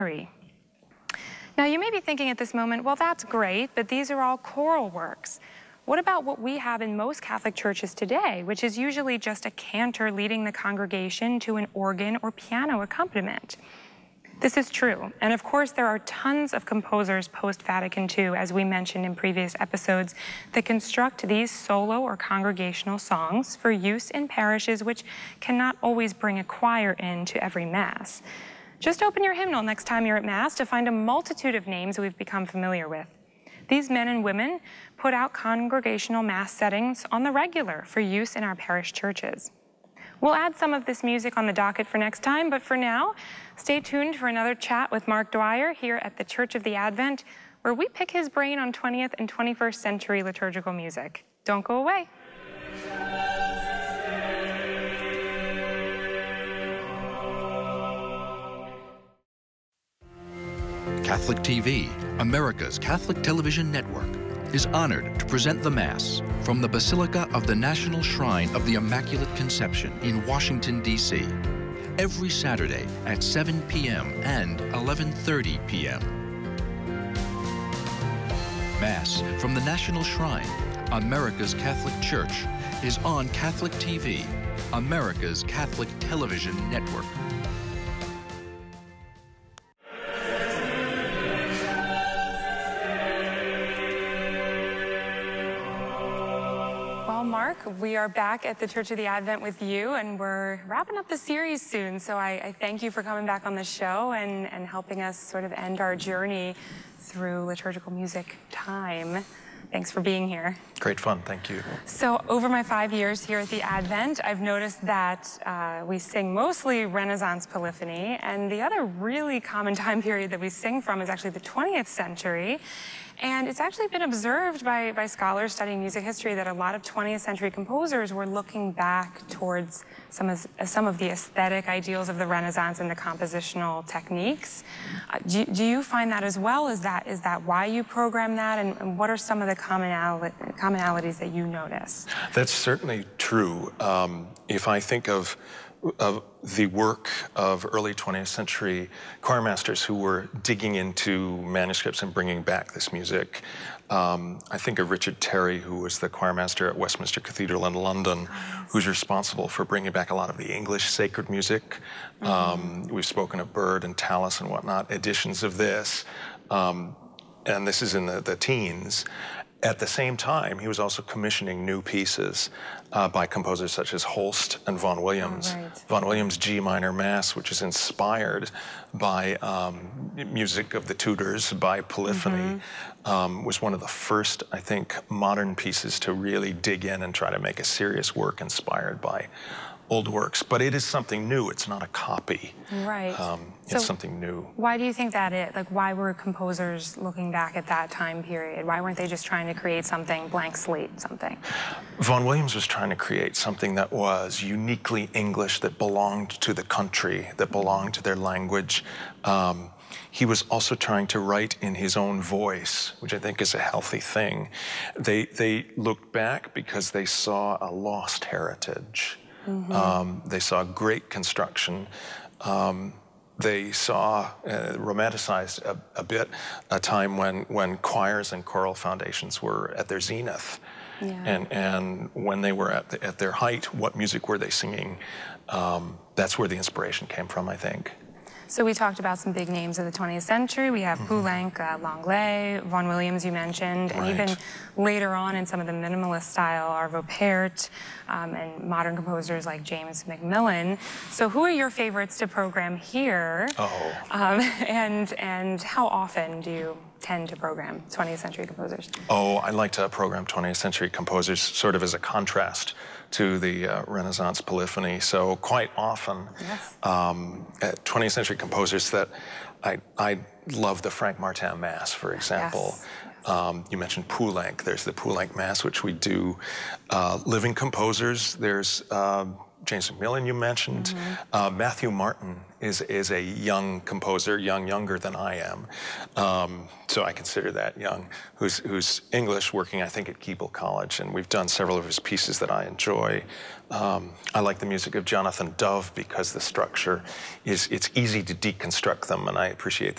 Now, you may be thinking at this moment, well, that's great, but these are all choral works. What about what we have in most Catholic churches today, which is usually just a cantor leading the congregation to an organ or piano accompaniment? This is true, and of course there are tons of composers post-Vatican II, as we mentioned in previous episodes, that construct these solo or congregational songs for use in parishes which cannot always bring a choir in to every Mass. Just open your hymnal next time you're at Mass to find a multitude of names we've become familiar with. These men and women put out congregational Mass settings on the regular for use in our parish churches. We'll add some of this music on the docket for next time, but for now, stay tuned for another chat with Mark Dwyer here at the Church of the Advent, where we pick his brain on 20th and 21st century liturgical music. Don't go away. Catholic TV, America's Catholic television network, is honored to present the Mass from the Basilica of the National Shrine of the Immaculate Conception in Washington, D.C., every Saturday at 7 p.m. and 11:30 p.m. Mass from the National Shrine, America's Catholic Church, is on Catholic TV, America's Catholic television network. Mark, we are back at the Church of the Advent with you, and we're wrapping up the series soon, so I thank you for coming back on the show and helping us sort of end our journey through liturgical music time. Thanks for being here. Great fun, thank you. So over my 5 years here at the Advent, I've noticed that we sing mostly Renaissance polyphony, and the other really common time period that we sing from is actually the 20th century. And it's actually been observed by scholars studying music history that a lot of 20th century composers were looking back towards some of the aesthetic ideals of the Renaissance and the compositional techniques. Do you find that as well? Is that why you program that? And what are some of the commonalities that you notice? That's certainly true. If I think of the work of early 20th century choir masters who were digging into manuscripts and bringing back this music. I think of Richard Terry, who was the choir master at Westminster Cathedral in London, who's responsible for bringing back a lot of the English sacred music. We've spoken of Byrd and Tallis and whatnot, editions of this, and this is in the teens. At the same time, he was also commissioning new pieces by composers such as Holst and Vaughan Williams. Oh, right. Vaughan Williams' G minor Mass, which is inspired by music of the Tudors, by polyphony, was one of the first, I think, modern pieces to really dig in and try to make a serious work inspired by old works. But it is something new. It's not a copy. Right. It's something new. Why do you think that is? Like, why were composers looking back at that time period? Why weren't they just trying to create something, blank slate something? Vaughan Williams was trying to create something that was uniquely English, that belonged to the country, that belonged to their language. He was also trying to write in his own voice, which I think is a healthy thing. They looked back because they saw a lost heritage. They saw great construction. They saw, romanticized a bit, a time when choirs and choral foundations were at their zenith. Yeah. And when they were at their height, what music were they singing? That's where the inspiration came from, I think. So we talked about some big names of the 20th century. We have Poulenc, Lenglet, Vaughan Williams you mentioned, and even later on in some of the minimalist style, Arvo Pärt, and modern composers like James Macmillan. So who are your favorites to program here? And how often do you tend to program 20th century composers? I like to program 20th century composers sort of as a contrast to the Renaissance polyphony. So quite often, 20th century composers that I love the Frank Martin Mass, for example. Yes. You mentioned Poulenc. There's the Poulenc Mass, which we do. Living composers, there's James Macmillan you mentioned. Matthew Martin is a young composer, younger than I am. So I consider that young, who's English, working I think at Keble College, and we've done several of his pieces that I enjoy. I like the music of Jonathan Dove because the structure it's easy to deconstruct them, and I appreciate